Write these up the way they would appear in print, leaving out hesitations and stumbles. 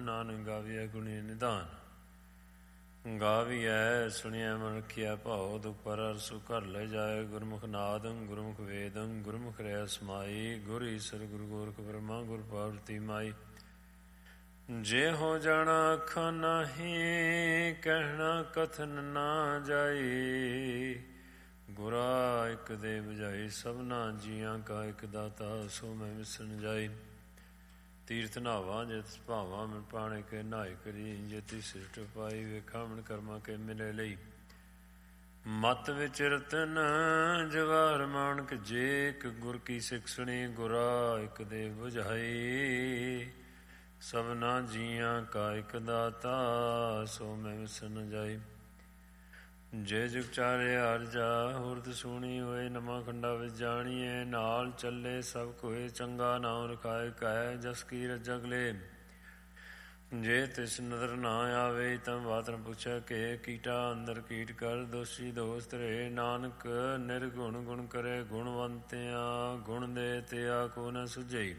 ਨਾਨਕ ਗਾਵੀਐ ਗੁਣੀ ਨਿਧਾਨ। ਗਾਵੀਐ ਸੁਣੀਐ ਮਨ ਰਖੀਐ ਭਾਉ, ਦੁਖ ਪਰ ਅਰਸੁ ਘਰ ਲੈ ਜਾਏ। ਗੁਰਮੁਖ ਨਾਦੰ ਗੁਰਮੁਖ ਵੇਦੰ, ਗੁਰਮੁਖ ਰਹਿ ਸਮਾਈ। ਗੁਰ ਈਸਰ ਗੁਰੂ ਗੋਰਖ ਬ੍ਰਹਮਾ, ਗੁਰ ਪਾਰਵਤੀ ਮਾਈ। ਜੇ ਹੋ ਜਾਣਾ ਅੱਖਾਂ ਨਾਹੀਂ, ਕਹਿਣਾ ਕਥਨ ਨਾ ਜਾਈ। ਗੁਰਾ ਇੱਕ ਦੇ ਬੁਝਾਈ, ਸਭਨਾ ਜੀਆਂ ਕਾ ਇੱਕ ਦਾਤਾ। ਸੋ ਮੈਂ ਵਿਸਰਨ ਜਾਈ। ਤੀਰਥ ਨਾਵਾਂ ਜਿਤ ਭਾਵਾਂ, ਮਿ ਪਾਣੇ ਕੇ ਨਹਾਇ ਕਰੀ। ਜੇਤੀ ਸਿਰਟ ਪਾਈ, ਵੇਖਾਂ ਮਨ ਕਰਮਾਂ ਕੇ ਮਿਲੇ ਲਈ। ਮਤ ਵਿੱਚ ਰਤਨ ਜਵਾਹਰ ਮਾਣਕ, ਜੇ ਇੱਕ ਗੁਰ ਕੀ ਸਿੱਖ ਸੁਣੀ। ਗੁਰਾ ਇੱਕ ਦੇ ਬੁਝਾਈ, ਸਭਨਾ ਜੀਆਂ ਕਾ ਇੱਕ ਦਾਤਾ। ਸੋ ਮੈਂ ਵਿਸਰਨ ਜਾਈ। ਜੇ ਜੁਗ ਚਾਰੇ ਹਰ ਜਾ, ਹੁਰਦ ਸੂਣੀ ਹੋਏ। ਨਵਾਂ ਖੰਡਾ ਵਿੱਚ ਜਾਣੀਏ, ਨਾਲ ਚੱਲੇ ਸਭ ਕੋਏ। ਚੰਗਾ ਨਾਮ ਰਖਾਏ ਕਹਿ, ਜਸ ਕੀ ਰਜਗ ਲੈ। ਜੇ ਤਿਸ ਨਦਰ ਨਾ ਆਵੇ, ਤਾਂ ਬਾਤ ਨ ਪੁੱਛੈ ਕਿ। ਕੀਟਾ ਅੰਦਰ ਕੀਟ ਕਰ, ਦੋਸ਼ੀ ਦੋਸਤ ਰੇ। ਨਾਨਕ ਨਿਰਗੁਣ ਗੁਣ ਕਰੇ, ਗੁਣਵੰਤਿਆ ਗੁਣ ਦੇ। ਤਿਆ ਕੋ ਨ ਸੁਝਈ।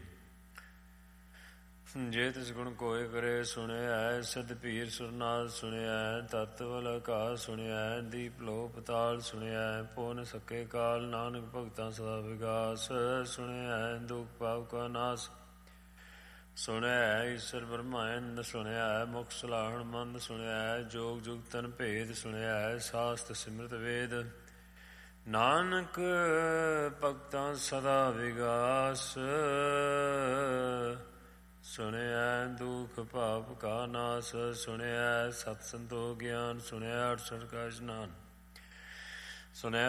ਜੇ ਤਿਸ ਗੁਣ ਕੋਇ ਕਰੇ, ਸੁਣਿਐ ਸਿਧ ਭੀਰ ਸੁਰਨਾਦ। ਸੁਣਿਐ ਤਤ ਵਲ ਆਕਾਸ, ਸੁਣਿਐ ਦੀਪ ਲੋ ਪਤਾਲ। ਸੁਣਿਐ ਪੋ ਨ ਸਕੇ ਕਾਲ, ਨਾਨਕ ਭਗਤਾਂ ਸਦਾ ਵਿਗਾਸ। ਸੁਣਿਐ ਦੁਖ ਪਾਪ ਕਾ ਨਾਸ, ਸੁਣਿਐ ਈਸਰ ਬ੍ਰਹਮਾਨੰਦ। ਸੁਣਿਐ ਮੁਖ ਸਲਾਹਣ ਮੰਦ, ਸੁਣਿਐ ਜੋਗ ਜੁਗਤਨ ਭੇਦ। ਸੁਣਿਐ ਸਾਸਤ ਸਿਮਰਤ ਵੇਦ, ਨਾਨਕ ਭਗਤਾਂ ਸਦਾ ਵਿਗਾਸ। ਸੁਣਿਐ ਦੁਖ ਪਾਪ ਕਾ ਨਾਸ, ਸੁਣਿਐ ਸਤ ਸੰਤੋਖ ਗਿਆਨ। ਸੁਣਿਐ ਅਠ ਸਠ ਕਾ ਇਸ਼ਨਾਨ। ਸੁਣਿਐ